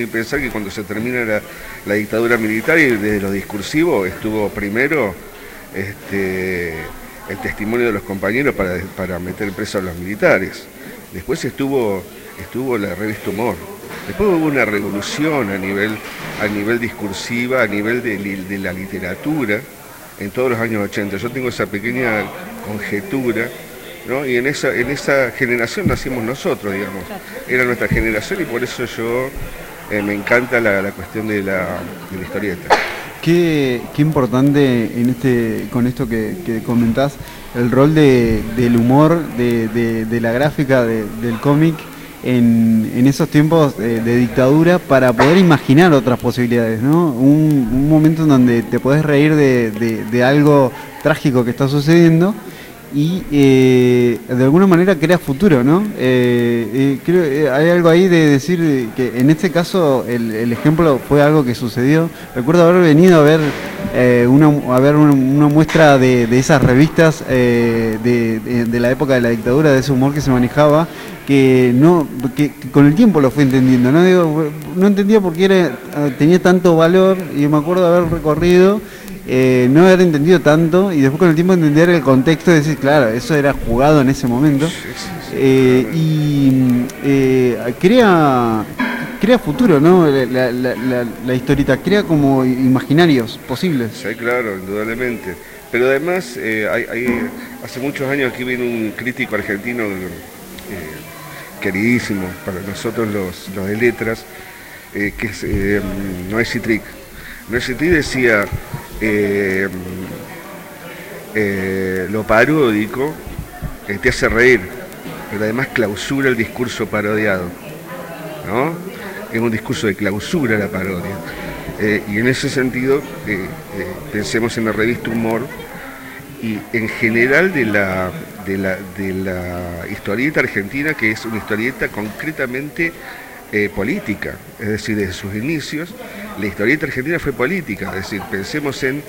Y pensar que cuando se termina la dictadura militar y desde lo discursivo estuvo primero el testimonio de los compañeros para meter preso a los militares. Después estuvo la revista Humor. Después hubo una revolución a nivel discursiva, a nivel de la literatura, en todos los años 80. Yo tengo esa pequeña conjetura, ¿no? Y en esa generación nacimos nosotros, digamos. Era nuestra generación y por eso yo me encanta la cuestión de la historieta. Qué importante con esto que comentás, el rol del humor, de la gráfica, del cómic en esos tiempos de dictadura, para poder imaginar otras posibilidades, ¿no? Un momento en donde te podés reír de algo trágico que está sucediendo y de alguna manera crea futuro, ¿no? Creo hay algo ahí de decir que en este caso el ejemplo fue algo que sucedió. Recuerdo haber venido a ver una muestra de esas revistas de la época de la dictadura, de ese humor que se manejaba, que con el tiempo lo fui entendiendo, ¿no? Digo, no entendía por qué tenía tanto valor, y me acuerdo de haber recorrido, no haber entendido tanto, y después con el tiempo entender el contexto y decir, claro, eso era jugado en ese momento. Crea futuro, ¿no? La historieta crea como imaginarios posibles. Sí, claro, indudablemente. Pero además, hace muchos años aquí vino un crítico argentino queridísimo para nosotros los de letras, que es Noé Citric. Noé Citric decía, lo paródico te hace reír, pero además clausura el discurso parodiado, ¿no? Es un discurso de clausura la parodia. Y en ese sentido, pensemos en la revista Humor y en general de la historieta argentina, que es una historieta concretamente política, es decir, desde sus inicios la historieta argentina fue política, es decir, pensemos en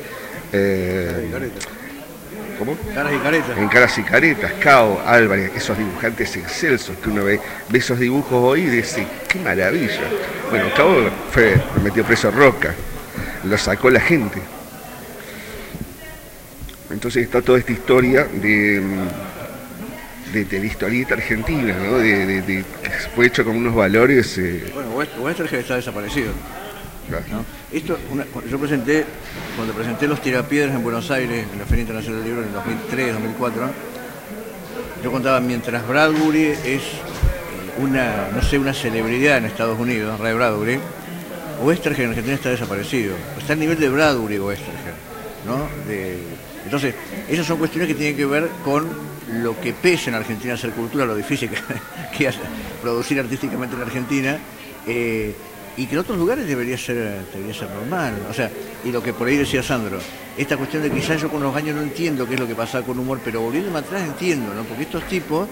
¿cómo? Caras y caretas. En Caras y Caretas, Cao, Álvarez, esos dibujantes excelsos que uno ve esos dibujos hoy y dice, qué maravilla. Bueno, Cao me metió preso a Roca, lo sacó la gente. Entonces está toda esta historia de la historieta argentina, ¿no? Que fue hecho con unos valores. Bueno, Westergel está desaparecido, ¿no? Esto, cuando presenté Los Tirapiedras en Buenos Aires, en la Feria Internacional del Libro en el 2003, 2004, yo contaba, mientras Bradbury es una celebridad en Estados Unidos, Ray Bradbury, Westergel en Argentina está desaparecido. Está al nivel de Bradbury Westergel, ¿no? Entonces, esas son cuestiones que tienen que ver con lo que pesa en Argentina hacer cultura, lo difícil que es producir artísticamente en Argentina, y que en otros lugares debería ser normal. O sea, y lo que por ahí decía Sandro, esta cuestión de quizás yo con los años no entiendo qué es lo que pasaba con humor, pero volviéndome atrás entiendo, ¿no? Porque estos tipos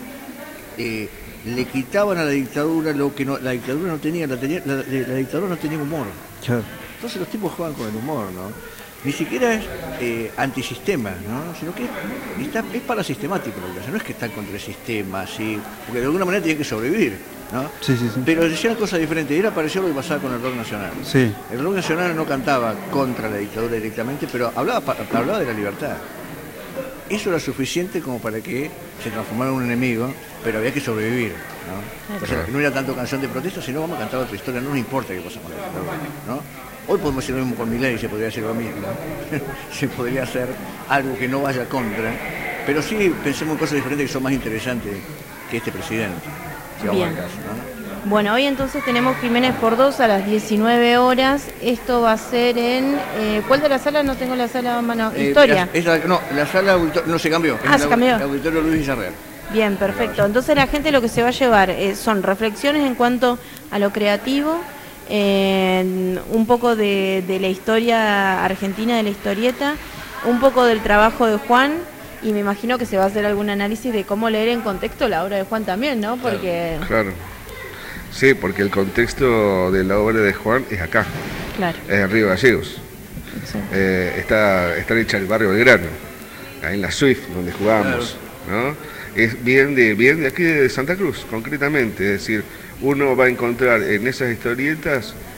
le quitaban a la dictadura lo que la dictadura no tenía, la dictadura no tenía humor. Claro. Entonces los tipos juegan con el humor, ¿no? Ni siquiera es antisistema, ¿no? Sino que es parasistemático lo que hace. No es que están contra el sistema, ¿sí? Porque de alguna manera tienen que sobrevivir, ¿no? Sí. Pero decían cosas diferentes. Y era parecido a lo que pasaba con el rock nacional. Sí. El rock nacional no cantaba contra la dictadura directamente, pero hablaba de la libertad. Eso era suficiente como para que se transformara en un enemigo, pero había que sobrevivir, ¿no? O sea, no era tanto canción de protesta, sino vamos a cantar otra historia, no nos importa qué pasa con la dictadura, ¿no? Hoy podemos hacer lo mismo con Milei, se podría hacer lo mismo, se podría hacer algo que no vaya contra, pero sí pensemos en cosas diferentes que son más interesantes que este presidente, si vamos al caso, ¿no? Bueno, hoy entonces tenemos Jiménez por 2 a las 19 horas. Esto va a ser en... ¿cuál de la sala? No tengo la sala a mano. ¿Historia? La sala no se cambió. Se cambió. El auditorio Luis Villarreal. Bien, perfecto. Entonces la gente lo que se va a llevar son reflexiones en cuanto a lo creativo, un poco de la historia argentina, de la historieta, un poco del trabajo de Juan, y me imagino que se va a hacer algún análisis de cómo leer en contexto la obra de Juan también, ¿no? Porque... Claro. Sí, porque el contexto de la obra de Juan es acá, claro, es en Río Gallegos. Sí. Está hecha el barrio Belgrano, ahí en la Swift, donde jugamos, claro, ¿no? Es bien de aquí de Santa Cruz, concretamente, es decir, uno va a encontrar en esas historietas